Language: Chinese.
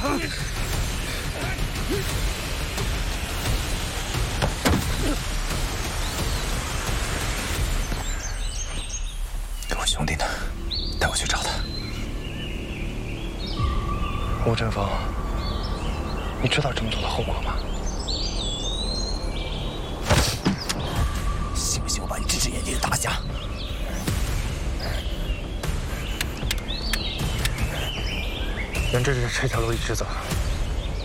跟我兄弟呢？带我去找他。 吴振峰，你知道这么做的后果吗？ 信不信我把你只眼睛打瞎？ 沿着这条路一直走，